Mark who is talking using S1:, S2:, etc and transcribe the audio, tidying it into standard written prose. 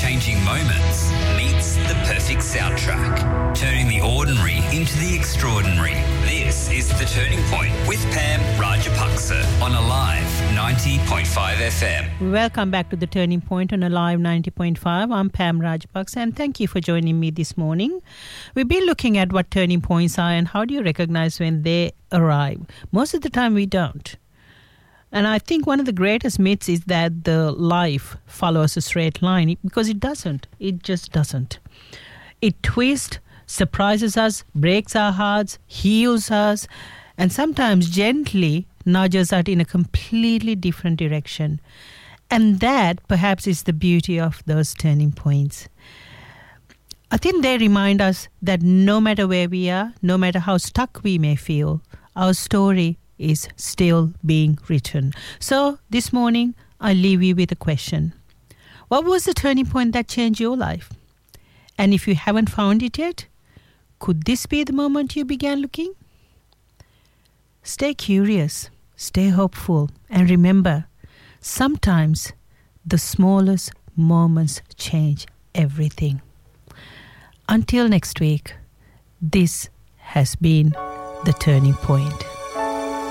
S1: life-changing moments meets the perfect soundtrack, turning the ordinary into the extraordinary. This is The Turning Point with Pam Rajapaksa on Alive 90.5 FM.
S2: Welcome back to The Turning Point on Alive 90.5. I'm Pam Rajapaksa and thank you for joining me this morning. We've been looking at what turning points are and how do you recognize when they arrive. Most of the time we don't. And I think one of the greatest myths is that the life follows a straight line because it doesn't. It just doesn't. It twists, surprises us, breaks our hearts, heals us, and sometimes gently nudges us in a completely different direction. And that perhaps is the beauty of those turning points. I think they remind us that no matter where we are, no matter how stuck we may feel, our story is still being written. So this morning, I leave you with a question. What was the turning point that changed your life? And if you haven't found it yet, could this be the moment you began looking? Stay curious, stay hopeful, and remember, sometimes the smallest moments change everything. Until next week, this has been The Turning Point.